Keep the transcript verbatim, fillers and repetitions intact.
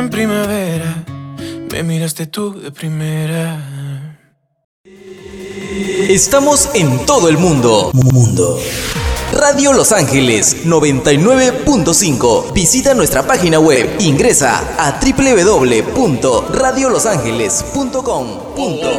En primavera, me miraste tú de primera. Estamos en todo el mundo. Mundo. Radio Los Ángeles noventa y nueve punto cinco. Visita nuestra página web. Ingresa a doble u doble u doble u punto radio los ángeles punto com.